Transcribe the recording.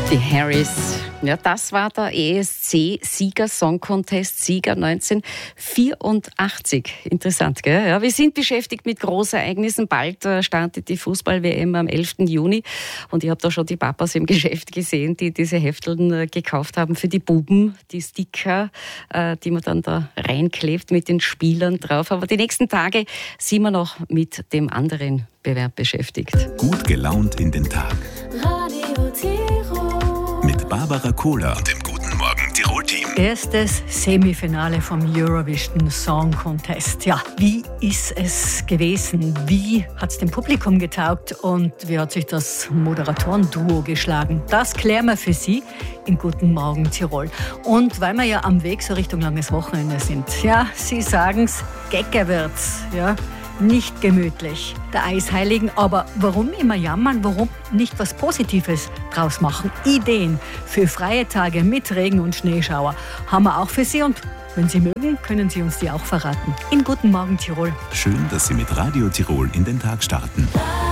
Die Harrys. Ja, das war der ESC-Sieger-Song-Contest, Sieger 1984. Interessant, gell? Ja, wir sind beschäftigt mit Großereignissen. Bald startet die Fußball-WM am 11. Juni. Und ich habe da schon die Papas im Geschäft gesehen, die diese Hefteln gekauft haben für die Buben, die Sticker, die man dann da reinklebt mit den Spielern drauf. Aber die nächsten Tage sind wir noch mit dem anderen Bewerb beschäftigt. Gut gelaunt in den Tag. Radio Tirol. Mit Barbara Kohler und dem Guten Morgen Tirol-Team. Erstes Semifinale vom Eurovision Song Contest. Ja, wie ist es gewesen? Wie hat es dem Publikum getaugt? Und wie hat sich das Moderatoren-Duo geschlagen? Das klären wir für Sie im Guten Morgen Tirol. Und weil wir ja am Weg so Richtung langes Wochenende sind, ja, Sie sagen's, Gecker wird's, ja. Nicht gemütlich, der Eisheiligen. Aber warum immer jammern? Warum nicht was Positives draus machen? Ideen für freie Tage mit Regen und Schneeschauer haben wir auch für Sie. Und wenn Sie mögen, können Sie uns die auch verraten. In Guten Morgen Tirol. Schön, dass Sie mit Radio Tirol in den Tag starten.